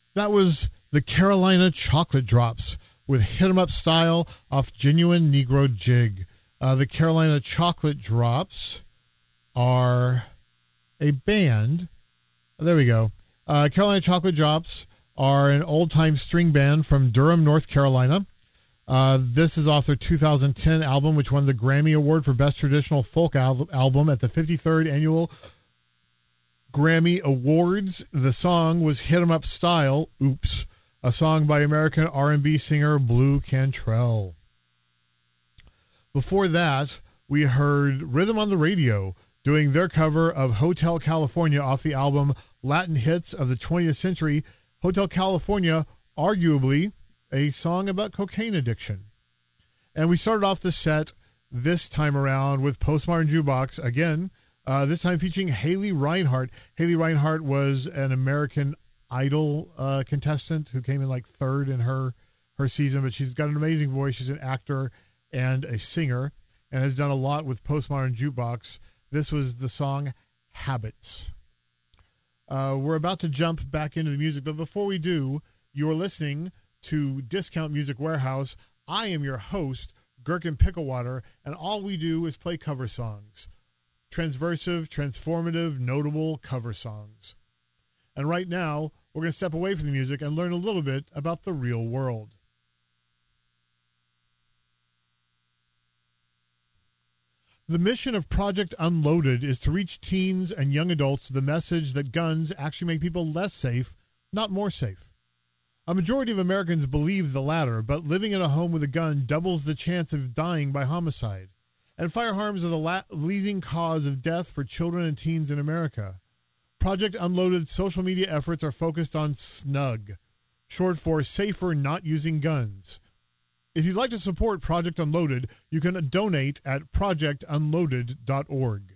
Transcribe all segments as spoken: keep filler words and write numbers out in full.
That was the Carolina Chocolate Drops with Hit 'em Up Style off Genuine Negro Jig. Uh, the Carolina Chocolate Drops are a band. There we go. Uh, Carolina Chocolate Drops are an old-time string band from Durham, North Carolina. Uh, this is off their two thousand ten album, which won the Grammy Award for Best Traditional Folk al- Album at the fifty-third Annual Grammy Awards. The song was Hit 'em Up Style, Oops, a song by American R and B singer Blue Cantrell. Before that, we heard Rhythm on the Radio doing their cover of Hotel California off the album Latin Hits of the twentieth Century. Hotel California, arguably a song about cocaine addiction. And we started off the set this time around with Postmodern Jukebox, again, uh, this time featuring Haley Reinhart. Haley Reinhart was an American Idol uh, contestant who came in like third in her, her season, but she's got an amazing voice. She's an actor and a singer and has done a lot with Postmodern Jukebox. This was the song Habits. Uh, we're about to jump back into the music, but before we do, you're listening to Discount Music Warehouse. I am your host, Gherkin Picklewater, and all we do is play cover songs. Transversive, transformative, notable cover songs. And right now, we're going to step away from the music and learn a little bit about the real world. The mission of Project Unloaded is to reach teens and young adults with the message that guns actually make people less safe, not more safe. A majority of Americans believe the latter, but living in a home with a gun doubles the chance of dying by homicide. And firearms are the la- leading cause of death for children and teens in America. Project Unloaded's social media efforts are focused on SNUG, short for Safer Not Using Guns. If you'd like to support Project Unloaded, you can donate at project unloaded dot org.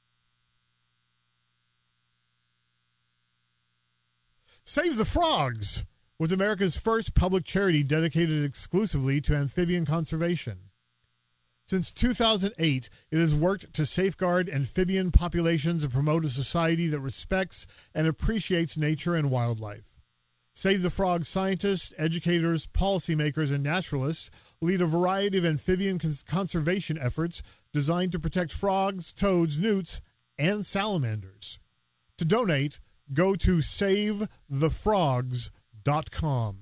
Save the Frogs was America's first public charity dedicated exclusively to amphibian conservation. Since two thousand eight, it has worked to safeguard amphibian populations and promote a society that respects and appreciates nature and wildlife. Save the Frogs scientists, educators, policymakers, and naturalists lead a variety of amphibian cons- conservation efforts designed to protect frogs, toads, newts, and salamanders. To donate, go to save the frogs dot com.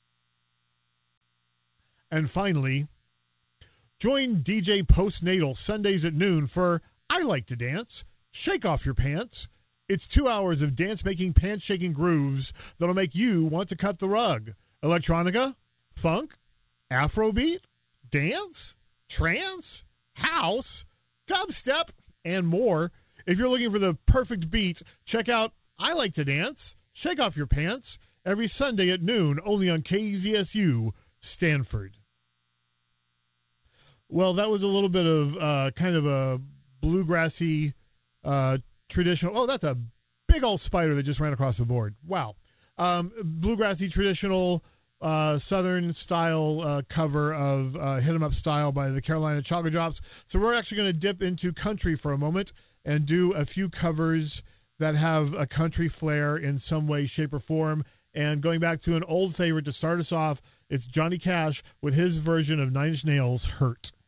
And finally, join D J Postnatal Sundays at noon for I Like to Dance, Shake Off Your Pants. It's two hours of dance-making, pants-shaking grooves that'll make you want to cut the rug. Electronica, funk, Afrobeat, dance, trance, house, dubstep, and more. If you're looking for the perfect beat, check out I Like to Dance, Shake Off Your Pants, every Sunday at noon, only on K Z S U, Stanford. Well, that was a little bit of uh, kind of a bluegrassy uh, traditional. Oh, that's a big old spider that just ran across the board. Wow. Um, bluegrassy traditional uh, Southern style uh, cover of uh, Hit 'em Up Style by the Carolina Chocolate Drops. So we're actually going to dip into country for a moment and do a few covers that have a country flair in some way, shape, or form. And going back to an old favorite to start us off, it's Johnny Cash with his version of Nine Inch Nails' Hurt.